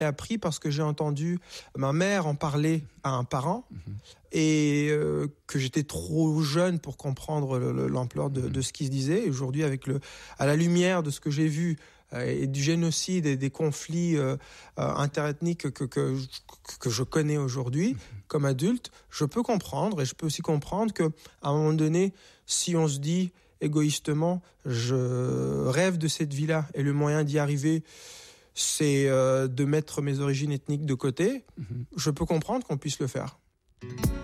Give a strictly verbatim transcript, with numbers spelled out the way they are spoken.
J'ai appris parce que j'ai entendu ma mère en parler à un parent mmh. et euh, que j'étais trop jeune pour comprendre le, le, l'ampleur de, mmh. de ce qui se disait. Et aujourd'hui, avec le, à la lumière de ce que j'ai vu euh, et du génocide et des conflits euh, euh, interethniques que, que, que je connais aujourd'hui mmh. comme adulte, je peux comprendre et je peux aussi comprendre qu'à un moment donné, si on se dit égoïstement, je rêve de cette vie-là et le moyen d'y arriver, c'est euh, de mettre mes origines ethniques de côté, mmh. je peux comprendre qu'on puisse le faire.